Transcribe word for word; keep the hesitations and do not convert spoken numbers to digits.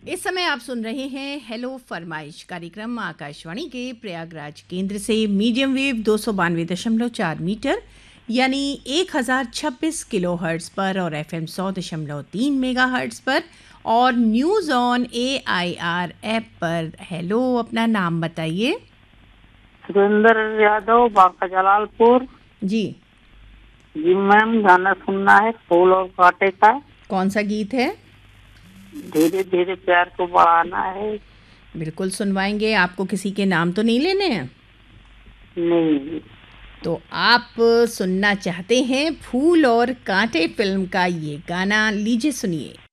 इस समय आप सुन रहे हैं हेलो फरमाइश कार्यक्रम आकाशवाणी के प्रयागराज केंद्र से मीडियम वेव दो सौ बानवे दशमलव चार मीटर यानी एक हज़ार छब्बीस किलो हर्ट्ज़ पर और एफएम सौ दशमलव तीन मेगा हर्ट्ज़ पर और news on A I R app पर। हेलो, अपना नाम बताइए। सुरेंद्र यादव, बांका जलालपुर। जी जी मैम, गाना सुनना है फूल और कांटे का। कौन सा गीत है? धीरे धीरे प्यार को बढ़ाना है। बिल्कुल सुनवाएंगे। आपको किसी के नाम तो नहीं लेने हैं? नहीं। तो आप सुनना चाहते हैं फूल और कांटे फिल्म का ये गाना, लीजिए सुनिए।